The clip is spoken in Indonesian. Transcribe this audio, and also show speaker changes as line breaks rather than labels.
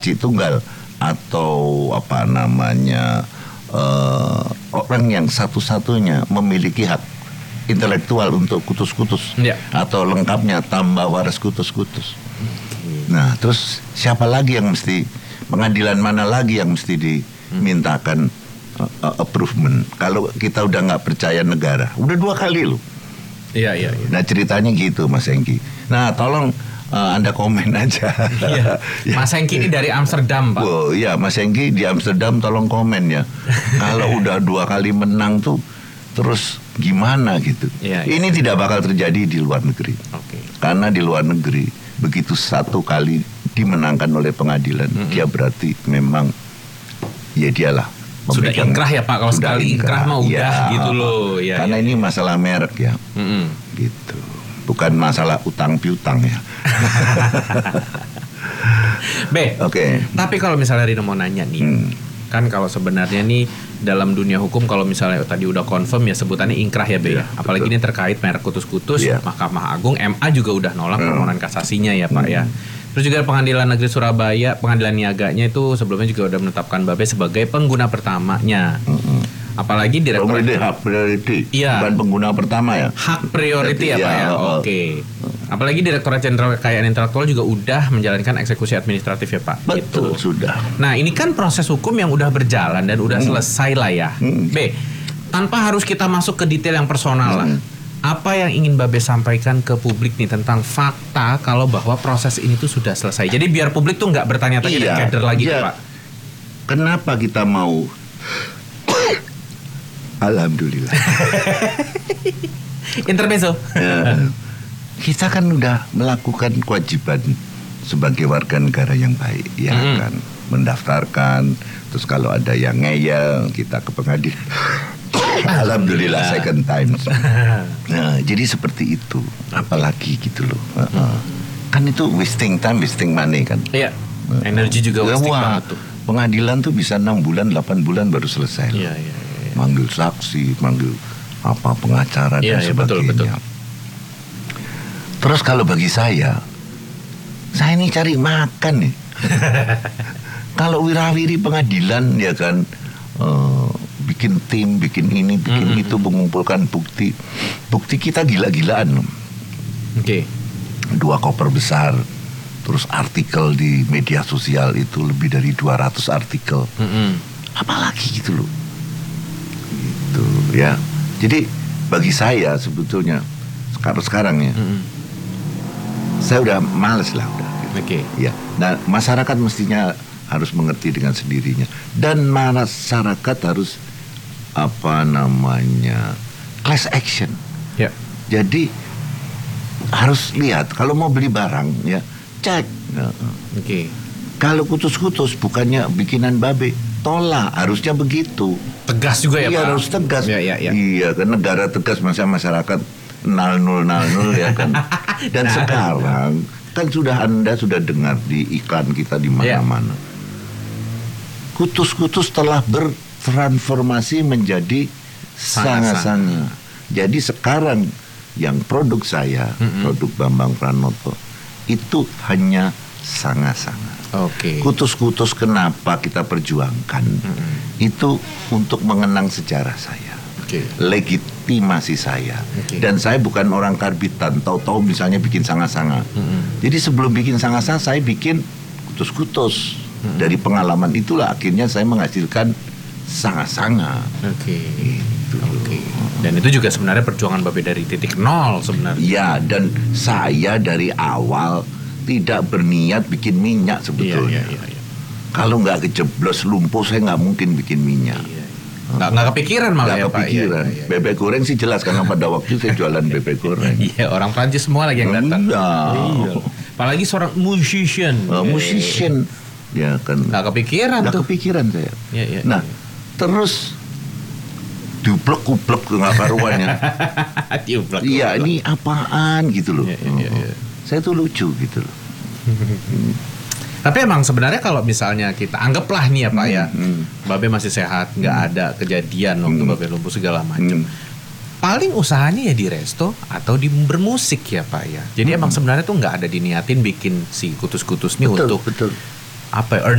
tunggal atau apa namanya orang yang satu-satunya memiliki hak intelektual untuk kutus-kutus atau lengkapnya tambah waras kutus-kutus. Nah, terus siapa lagi yang mesti, pengadilan mana lagi yang mesti dimintakan approvement kalau kita udah nggak percaya negara? Udah 2 kali loh.
Iya.
Nah, ceritanya gitu Mas Hengki. Nah, tolong Anda komen aja.
Iya. Mas Hengki ini dari Amsterdam, Pak.
Oh iya, Mas Hengki di Amsterdam tolong komen ya. Kalau udah 2 kali menang tuh terus gimana gitu.
Iya.
Ini tidak bakal terjadi di luar negeri. Karena di luar negeri begitu 1 kali dimenangkan oleh pengadilan, dia berarti memang ya dialah
sudah ingkrah ya Pak. Kalau sekali ingkrah mah udah gitu loh. Ya,
karena ini masalah merek ya. Gitu. Bukan masalah utang piutang ya.
Oke. Tapi kalau misalnya Rino mau nanya nih, kan kalau sebenarnya nih dalam dunia hukum kalau misalnya tadi udah confirm ya sebutannya ingkrah ya Be ya. Apalagi ini terkait merek kutus-kutus, Mahkamah Agung, MA juga udah nolak permohonan kasasinya ya Pak ya. Terus juga Pengadilan Negeri Surabaya, Pengadilan Niaganya itu sebelumnya juga udah menetapkan Babe sebagai pengguna pertamanya. Apalagi direktur
hak priority, bukan pengguna pertama ya.
Hak priority ya Pak ya. Oke. Apalagi Direktorat Jenderal Kekayaan Intelektual juga udah menjalankan eksekusi administratif ya Pak.
Betul, sudah.
Nah, ini kan proses hukum yang udah berjalan dan udah selesai lah ya. B, tanpa harus kita masuk ke detail yang personal lah. Apa yang ingin Babe sampaikan ke publik nih tentang fakta kalau bahwa proses ini tuh sudah selesai. Jadi biar publik tuh nggak bertanya-tanya dan keder lagi Pak.
Kenapa kita mau? Alhamdulillah.
Intermezzo.
Kita kan udah melakukan kewajiban sebagai warga negara yang baik, ya kan, mendaftarkan. Terus kalau ada yang ngeyel, kita ke pengadilan. Alhamdulillah second time. Nah, jadi seperti itu. Apalagi gitu loh. Kan itu wasting time, wasting money kan.
Iya. Energi juga wasting banget tuh.
Pengadilan tuh bisa 6 bulan, 8 bulan baru selesai.
Iya.
Manggil saksi, manggil pengacara dan sebagainya. Betul. Terus kalau bagi saya ini cari makan nih. Kalau wirawiri pengadilan ya kan, bikin tim, bikin ini, bikin itu, mengumpulkan bukti kita gila-gilaan.
Oke.
2 koper besar, terus artikel di media sosial itu lebih dari 200 artikel. Apalagi gitu loh. Gitu ya. Jadi bagi saya sebetulnya sekarang ya, saya udah males lah udah.
Oke.
Ya. Nah, masyarakat mestinya harus mengerti dengan sendirinya, dan masyarakat harus class action.
Ya.
Jadi harus lihat kalau mau beli barang ya cek.
Oke.
Kalau kutus-kutus bukannya bikinan Babe, tolak, harusnya begitu.
Tegas juga ya Pak.
Iya, harus tegas. Iya, kan negara tegas, masa masyarakat 0-0 ya kan. Dan sekarang kan Anda sudah dengar di iklan kita di mana-mana. Kutus-kutus telah bertransformasi menjadi sanga-sanga. Jadi sekarang yang produk saya, produk Bambang Pranoto, itu hanya sanga-sanga. Kutus-kutus kenapa kita perjuangkan? Itu untuk mengenang sejarah saya, legitimasi saya. Dan saya bukan orang karbitan, tahu-tahu misalnya bikin sanga-sanga. Jadi sebelum bikin sanga-sanga, saya bikin kutus-kutus. Dari pengalaman itulah akhirnya saya menghasilkan sanga-sanga.
Dan itu juga sebenarnya perjuangan Babe dari titik nol sebenarnya.
Iya, dan saya dari awal tidak berniat bikin minyak sebetulnya. Kalau nggak kejeblos lumpuh, saya nggak mungkin bikin minyak.
Nggak kepikiran malah ya Pak.
Bebek goreng sih jelas, karena pada waktu saya jualan bebek goreng.
Iya, orang Prancis semua lagi yang datang. Apalagi seorang musician.
Ya kan.
Nggak kepikiran saya.
Nah, terus diuplek-uplek nggak karuannya. Iya, ini apaan gitu loh. Saya tuh lucu gitu loh.
Tapi emang sebenarnya kalau misalnya kita anggaplah nih ya Pak ya, Babe masih sehat, nggak ada kejadian waktu Babe lumpuh segala macam. Paling usahanya ya di resto atau di bermusik ya Pak ya. Jadi emang sebenarnya tuh nggak ada diniatin bikin si kutus-kutus nih untuk apa ya,